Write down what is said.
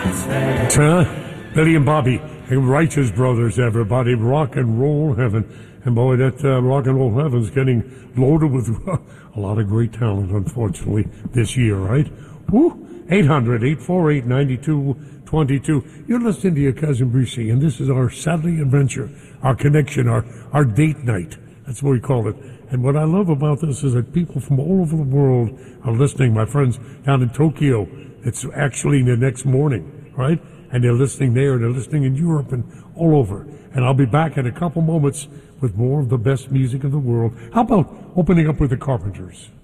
Billy and Bobby, Righteous Brothers, everybody, rock and roll heaven. And boy, that rock and roll heaven's getting loaded with a lot of great talent, unfortunately, this year, right? Woo! 800-848-9222. You're listening to your cousin Brucey, and this is our Saturday adventure, our connection, our date night. That's what we call it. And what I love about this is that people from all over the world are listening. My friends down in Tokyo, it's actually the next morning, right? And they're listening there, they're listening in Europe and all over. And I'll be back in a couple moments with more of the best music of the world. How about opening up with the Carpenters?